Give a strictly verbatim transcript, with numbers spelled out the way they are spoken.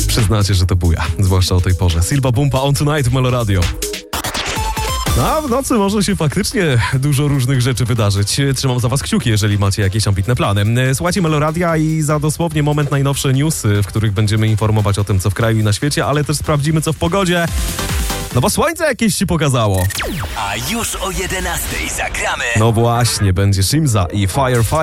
Przyznacie, że to buja, zwłaszcza o tej porze. Silva Bumpa on tonight w Melo Radio. No, a w nocy może się faktycznie dużo różnych rzeczy wydarzyć. Trzymam za was kciuki, jeżeli macie jakieś ambitne plany. Słuchajcie Melo Radia i za dosłownie moment najnowsze newsy, w których będziemy informować o tym, co w kraju i na świecie, ale też sprawdzimy, co w pogodzie. No bo słońce jakieś ci pokazało. A już o jedenastej zagramy. No właśnie, będzie Shimza i Fire Fire.